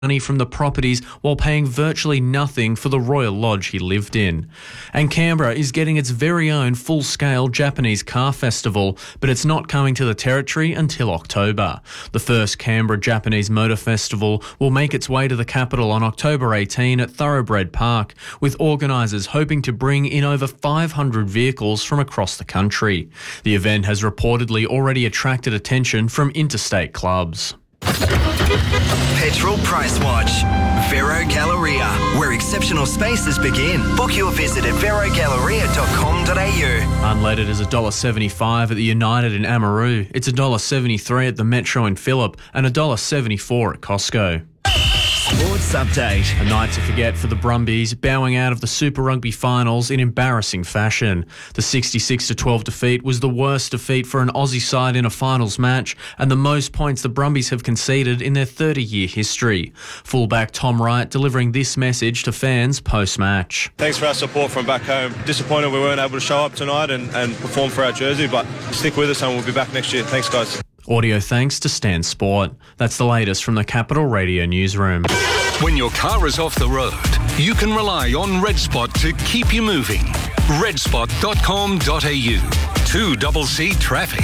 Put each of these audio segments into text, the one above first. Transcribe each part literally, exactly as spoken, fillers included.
money from the properties while paying virtually nothing for the royal lodge he lived in. And Canberra is getting its very own full-scale Japanese car festival, but it's not coming to the territory until October. The first Canberra Japanese Motor Festival will make its way to the capital on October eighteenth at Thoroughbred Park, with organisers hoping to bring in over five hundred vehicles from across the country. The event has reportedly already attracted attention from interstate clubs. Petrol Price Watch. Vero Galleria, where exceptional spaces begin. Book your visit at vero galleria dot com dot a u. Unleaded is one dollar seventy-five at the United in Amaroo. It's one dollar seventy-three at the Metro in Phillip and one dollar seventy-four at Costco. Sports Update. A night to forget for the Brumbies, bowing out of the Super Rugby finals in embarrassing fashion. The sixty-six to twelve defeat was the worst defeat for an Aussie side in a finals match and the most points the Brumbies have conceded in their thirty-year history. Fullback Tom Wright delivering this message to fans post-match. Thanks for our support from back home. Disappointed we weren't able to show up tonight and, and perform for our jersey, but stick with us and we'll be back next year. Thanks, guys. Audio thanks to Stan Sport. That's the latest from the Capital Radio newsroom. When your car is off the road, you can rely on RedSpot to keep you moving. red spot dot com dot a u. two C C Traffic.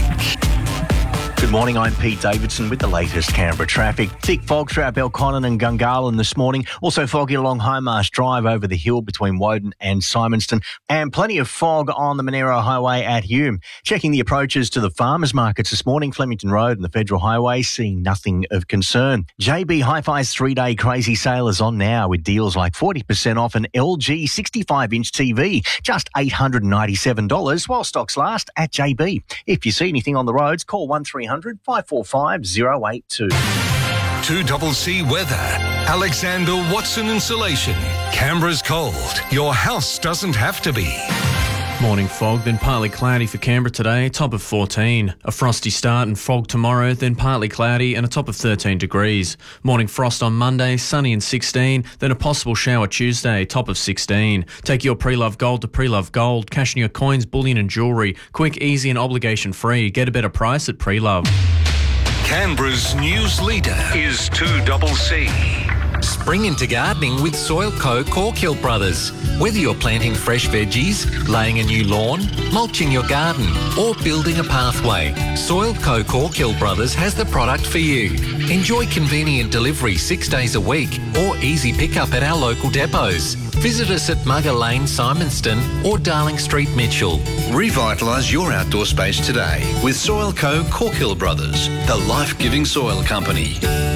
Good morning, I'm Pete Davidson with the latest Canberra traffic. Thick fog throughout Belconnen and Gungahlin this morning. Also foggy along Highmarsh Drive over the hill between Woden and Simonston. And plenty of fog on the Monero Highway at Hume. Checking the approaches to the farmers markets this morning, Flemington Road and the Federal Highway, seeing nothing of concern. J B Hi-Fi's three-day crazy sale is on now with deals like forty percent off an L G sixty-five inch T V, just eight hundred ninety-seven dollars while stocks last at J B. If you see anything on the roads, call one three hundred, five four five, oh eight two. two C C Weather. Alexander Watson Insulation. Canberra's cold. Your house doesn't have to be. Morning fog, then partly cloudy for Canberra today, top of fourteen. A frosty start and fog tomorrow, then partly cloudy and a top of thirteen degrees. Morning frost on Monday, sunny and sixteen, then a possible shower Tuesday, top of sixteen. Take your Pre-Love Gold to Pre-Love Gold, cash in your coins, bullion and jewellery. Quick, easy and obligation free. Get a better price at Pre-Love. Canberra's news leader is two C C. Spring into gardening with Soilco Corkhill Brothers. Whether you're planting fresh veggies, laying a new lawn, mulching your garden or building a pathway, Soilco Corkhill Brothers has the product for you. Enjoy convenient delivery six days a week or easy pickup at our local depots. Visit us at Mugger Lane, Simonston or Darling Street, Mitchell. Revitalise your outdoor space today with Soilco Corkhill Brothers, the life-giving soil company.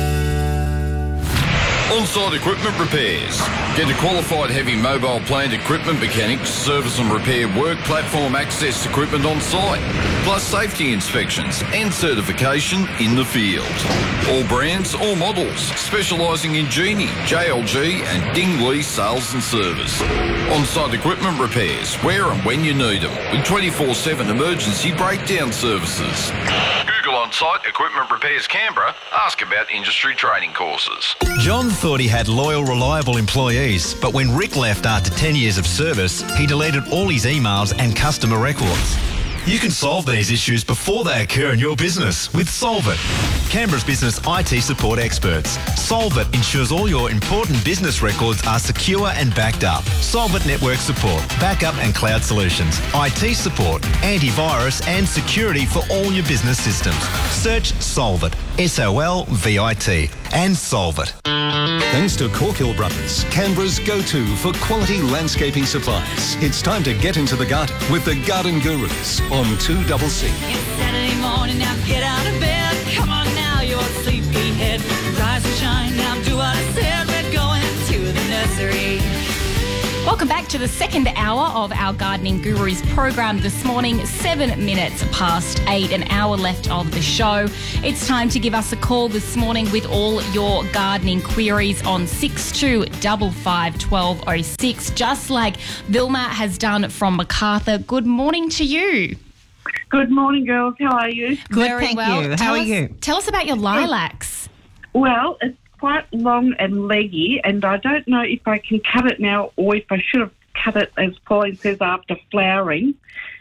On-site equipment repairs. Get a qualified heavy mobile plant equipment mechanics, service and repair work platform access equipment on site, plus safety inspections and certification in the field. All brands, all models, specialising in Genie, J L G and Dingley sales and service. On-site equipment repairs, where and when you need them, with twenty-four seven emergency breakdown services. Google On-Site Equipment Repairs Canberra. Ask about industry training courses. John thought he had loyal, reliable employees, but when Rick left after ten years of service, he deleted all his emails and customer records. You can solve these issues before they occur in your business with Solvit, Canberra's business I T support experts. Solvit ensures all your important business records are secure and backed up. Solvit network support, backup and cloud solutions, I T support, antivirus and security for all your business systems. Search Solvit, S O L V I T, and Solvit. Thanks to Corkhill Brothers, Canberra's go-to for quality landscaping supplies. It's time to get into the garden with the Garden Gurus on two C C. It's Saturday morning, now get out of bed. Come on now, your sleepyhead. Rise and shine, now do what I said. We're going to the nursery. Welcome back to the second hour of our Gardening Gurus program this morning. Seven minutes past eight, an hour left of the show. It's time to give us a call this morning with all your gardening queries on six two five five, one two oh six, just like Vilma has done from Macarthur. Good morning to you. Good morning, girls. How are you? Good, Very thank well. you. How tell are us, you? Tell us about your lilacs. Well, it's quite long and leggy, and I don't know if I can cut it now or if I should have cut it, as Pauline says, after flowering.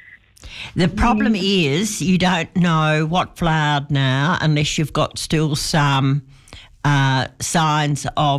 The problem Mm. is you don't know what flowered now unless you've got still some uh, signs of